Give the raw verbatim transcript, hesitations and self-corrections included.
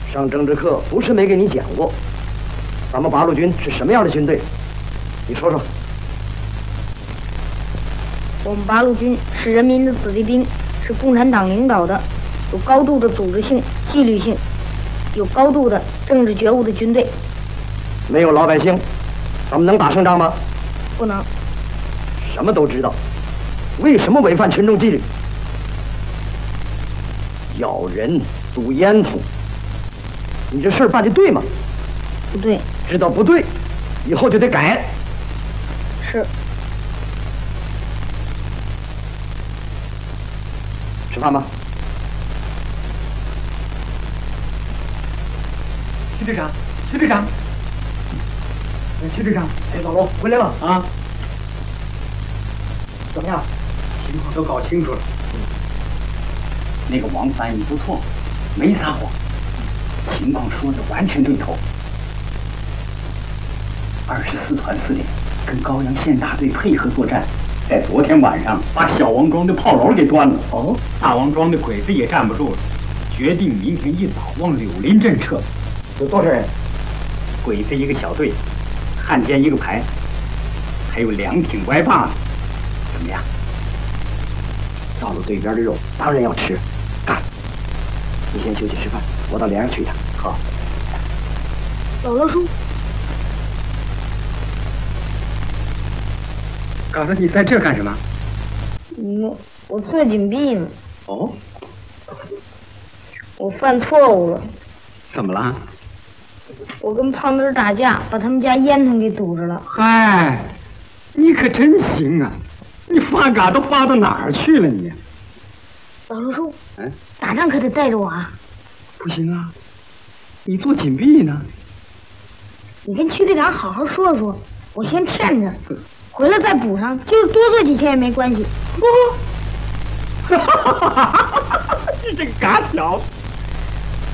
上政治课不是没给你讲过，咱们八路军是什么样的军队？你说说。 我们八路军是人民的子弟兵，是共产党领导的，有高度的组织性、纪律性，有高度的政治觉悟的军队。 没有老百姓，咱们能打胜仗吗？ 不能。 什么都知道，为什么违反群众纪律？咬人、堵烟囱，你这事儿办的对吗？ 不对。 知道不对，以后就得改。 是。 吃饭吧。 徐队长，徐队长，徐队长， 哎，老罗回来了啊？ 怎么样？ 情况都搞清楚了。那个王翻译不错，没撒谎，情况说的完全对头。二十四团司令跟高阳县大队配合作战，在昨天晚上把小王庄的炮楼给端了。哦，大王庄的鬼子也站不住了，决定明天一早往柳林镇撤。 有多少人？ 鬼子一个小队，汉奸一个排，还有两挺歪把子。怎么样？ 道路对边的肉当然要吃，干！你先休息吃饭，我到连上去一趟。好。 老罗叔， 告诉你在这干什么？ 我我做紧闭呢。 哦。 我犯错误了。 怎么了？ 我跟胖墩打架，把他们家烟囱给堵着了。 嗨，你可真行啊！你发嘎都发到哪儿去了你？ 老罗叔， 嗯， 打仗可得带着我啊！ 不行啊，你做紧闭呢。 你跟区队长好好说说，我先欠着，回来再补上，就是多做几天也没关系。 哦，哈哈哈哈哈！你这嘎小子！